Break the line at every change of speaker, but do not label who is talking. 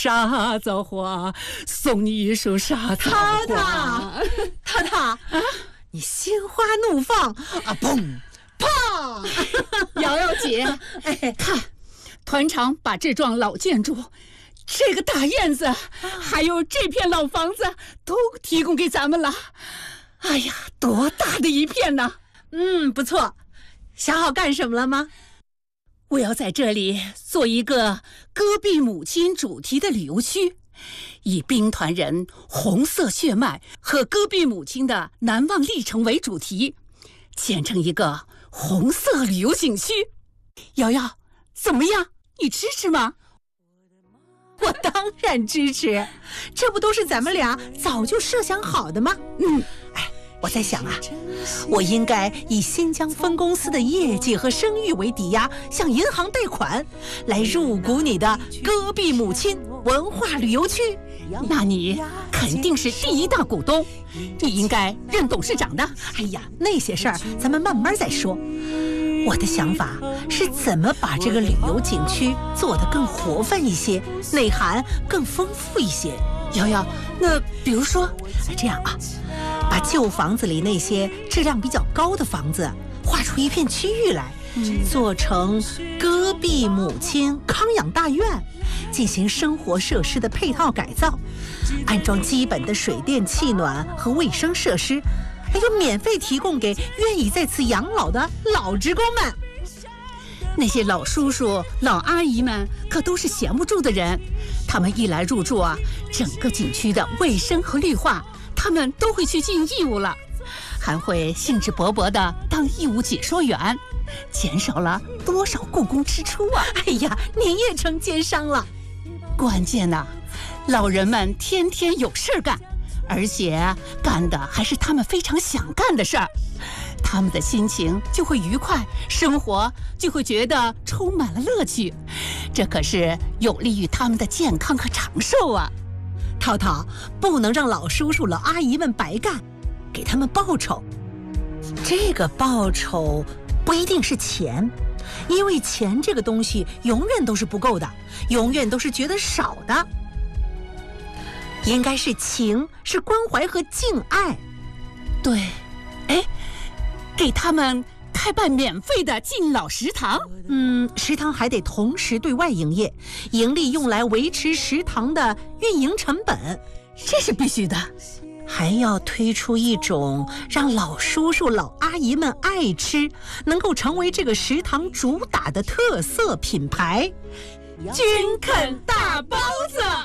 沙枣花，送你一束沙枣花。
太太，你心花怒放啊！砰砰！
瑶瑶姐，看，团长把这幢老建筑、这个大院子，还有这片老房子都提供给咱们了。哎呀，多大的一片呢！
不错。想好干什么了吗？
我要在这里做一个戈壁母亲主题的旅游区，以兵团人红色血脉和戈壁母亲的难忘历程为主题，建成一个红色旅游景区。瑶瑶，怎么样？你支持吗？
我当然支持，这不都是咱们俩早就设想好的吗？我在想啊，我应该以新疆分公司的业绩和声誉为抵押，向银行贷款，来入股你的戈壁母亲文化旅游区。
那你肯定是第一大股东，你应该任董事长的。
哎呀，那些事儿咱们慢慢再说。我的想法是怎么把这个旅游景区做得更活泛一些，内涵更丰富一些。
瑶瑶，那比如说，
这样啊，把旧房子里那些质量比较高的房子划出一片区域来，做成戈壁母亲康养大院，进行生活设施的配套改造，安装基本的水电气暖和卫生设施，还有免费提供给愿意在此养老的老职工们。
那些老叔叔、老阿姨们可都是闲不住的人，他们一来入住啊，整个景区的卫生和绿化，他们都会去尽义务了，还会兴致勃勃地当义务解说员，减少了多少故宫支出啊！
哎呀，您也成奸商了。
关键呢，老人们天天有事儿干，而且干的还是他们非常想干的事儿，他们的心情就会愉快，生活就会觉得充满了乐趣，这可是有利于他们的健康和长寿啊！
涛涛，不能让老叔叔老阿姨们白干，给他们报酬。这个报酬不一定是钱，因为钱这个东西永远都是不够的，永远都是觉得少的。应该是情，是关怀和敬爱。
对，给他们开办免费的敬老食堂。
食堂还得同时对外营业，盈利用来维持食堂的运营成本，
这是必须的。
还要推出一种让老叔叔老阿姨们爱吃，能够成为这个食堂主打的特色品牌——
君肯大包子。